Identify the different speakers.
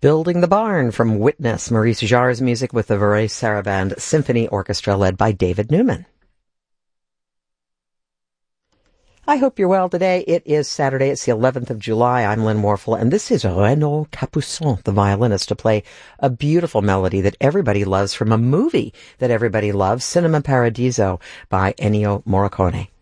Speaker 1: Building the Barn from Witness, Maurice Jarre's music with the Varese Sarabande Symphony Orchestra led by David Newman. I hope you're well today. It is Saturday. It's the 11th of July. I'm Lynn Warfel, and this is Renaud Capuçon, the violinist, to play a beautiful melody that everybody loves from a movie that everybody loves, Cinema Paradiso by Ennio Morricone.